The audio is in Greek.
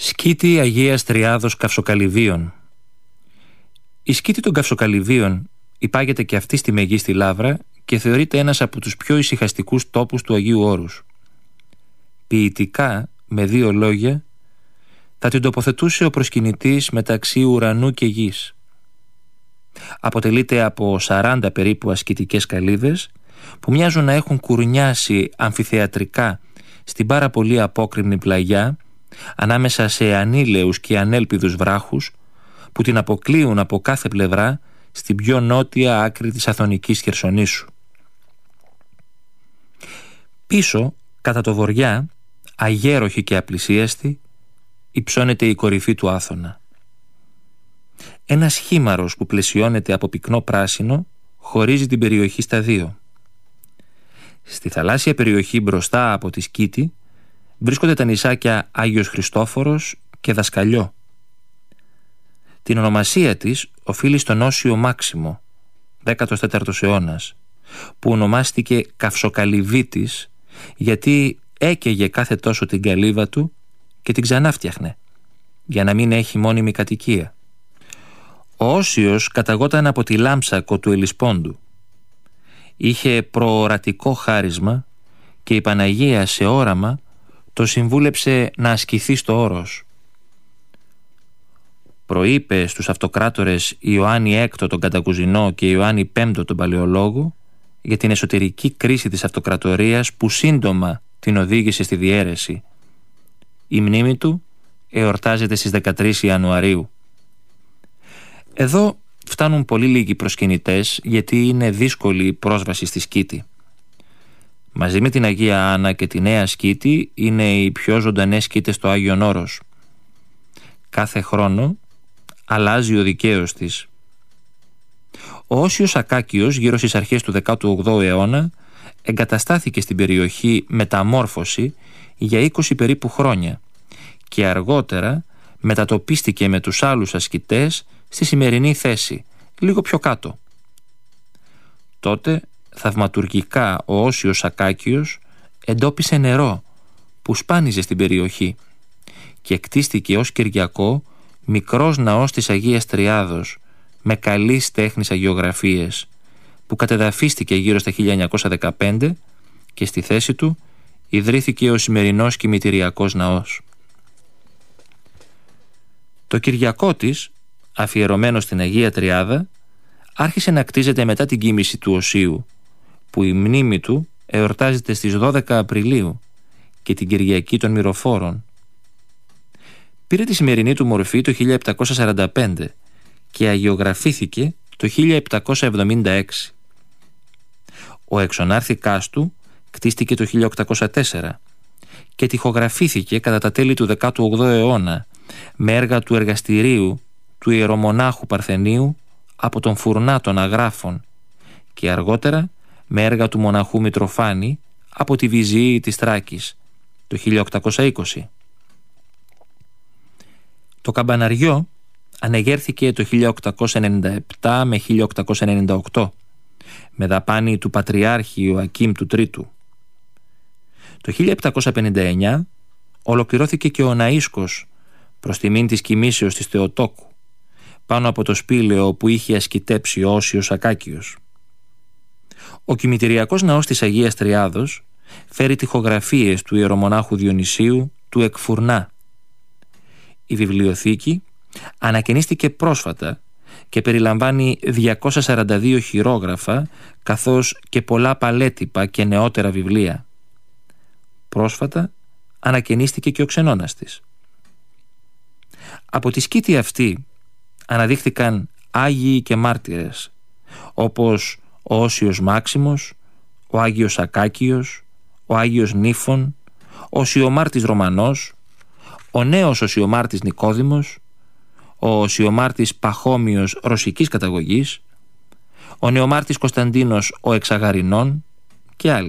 Σκήτη Αγίας Τριάδος Καυσοκαλυβίων. Η σκήτη των Καυσοκαλυβίων υπάγεται και αυτή στη Μεγίστη Λαύρα και θεωρείται ένας από τους πιο ησυχαστικούς τόπους του Αγίου Όρους. Ποιητικά, με δύο λόγια, θα την τοποθετούσε ο προσκυνητής μεταξύ ουρανού και γης. Αποτελείται από 40 περίπου ασκητικές καλύβες που μοιάζουν να έχουν κουρνιάσει αμφιθεατρικά στην πάρα πολύ απόκρημνη πλαγιά ανάμεσα σε ανήλαιους και ανέλπιδους βράχους που την αποκλείουν από κάθε πλευρά στην πιο νότια άκρη της Αθωνικής Χερσονήσου. Πίσω, κατά το βοριά, αγέροχη και απλησίαστη, υψώνεται η κορυφή του Άθωνα. Ένας χήμαρος που πλαισιώνεται από πυκνό πράσινο χωρίζει την περιοχή στα δύο. Στη θαλάσσια περιοχή μπροστά από τη σκήτη βρίσκονται τα νησάκια Άγιος Χριστόφορος και Δασκαλιό. Την ονομασία της οφείλει στον Όσιο Μάξιμο, 14ος αιώνας, που ονομάστηκε Καυσοκαλυβίτης γιατί έκαιγε κάθε τόσο την καλύβα του και την ξανάφτιαχνε, για να μην έχει μόνιμη κατοικία. Ο Όσιος καταγόταν από τη Λάμψακο του Ελισπόντου. Είχε προορατικό χάρισμα και η Παναγία σε όραμα το συμβούλεψε να ασκηθεί στο όρος. Προείπε στους αυτοκράτορες Ιωάννη Έκτο τον Κατακουζινό και Ιωάννη Πέμπτο τον Παλαιολόγο για την εσωτερική κρίση της αυτοκρατορίας που σύντομα την οδήγησε στη διαίρεση. Η μνήμη του εορτάζεται στις 13 Ιανουαρίου. Εδώ φτάνουν πολύ λίγοι προσκυνητές γιατί είναι δύσκολη η πρόσβαση στη σκήτη. Μαζί με την Αγία Άννα και τη Νέα Σκήτη είναι οι πιο ζωντανές σκήτες στο Άγιον Όρος. Κάθε χρόνο αλλάζει ο δικαίος της. Ο Όσιος Ακάκιος γύρω στις αρχές του 18ου αιώνα εγκαταστάθηκε στην περιοχή Μεταμόρφωση για 20 περίπου χρόνια και αργότερα μετατοπίστηκε με τους άλλους ασκητές στη σημερινή θέση, λίγο πιο κάτω. Τότε θαυματουργικά ο Όσιος Ακάκιος εντόπισε νερό που σπάνιζε στην περιοχή και κτίστηκε ως Κυριακό μικρός ναός της Αγίας Τριάδος με καλής τέχνης αγιογραφίες που κατεδαφίστηκε γύρω στα 1915 και στη θέση του ιδρύθηκε ο σημερινός κημητηριακός ναός. Το Κυριακό της, αφιερωμένο στην Αγία Τριάδα, άρχισε να κτίζεται μετά την κοίμηση του Οσίου, που η μνήμη του εορτάζεται στις 12 Απριλίου και την Κυριακή των Μυροφόρων. Πήρε τη σημερινή του μορφή το 1745 και αγιογραφήθηκε το 1776. Ο εξονάρθηκάς του κτίστηκε το 1804 και τοιχογραφήθηκε κατά τα τέλη του 18ου αιώνα με έργα του εργαστηρίου του ιερομονάχου Παρθενίου από τον Φουρνά των Αγράφων και αργότερα με έργα του μοναχού Μητροφάνη από τη Βυζιή της Θράκης το 1820. Το καμπαναριό ανεγέρθηκε το 1897 με 1898 με δαπάνη του Πατριάρχη Ιωακήμ του Τρίτου. Το 1759 ολοκληρώθηκε και ο ναΐσκος προς τιμήν της κοιμήσεως της Θεοτόκου πάνω από το σπήλαιο που είχε ασκητέψει ο Όσιος Ακάκιος. Ο κημητηριακός ναός της Αγίας Τριάδος φέρει τοιχογραφίες του ιερομονάχου Διονυσίου του Εκφουρνά. Η βιβλιοθήκη ανακαινίστηκε πρόσφατα και περιλαμβάνει 242 χειρόγραφα καθώς και πολλά παλέτυπα και νεότερα βιβλία. Πρόσφατα ανακαινίστηκε και ο ξενώνας της. Από τη σκήτη αυτή αναδείχθηκαν Άγιοι και μάρτυρες όπως ο Όσιος Μάξιμος, ο Άγιος Ακάκιος, ο Άγιος Νύφων, ο Οσιομάρτης Ρωμανός, ο νέος Οσιομάρτης Νικόδημος, ο Οσιομάρτης Παχώμιος ρωσικής καταγωγής, ο νεομάρτης Κωνσταντίνος ο Εξαγαρινών και άλλοι.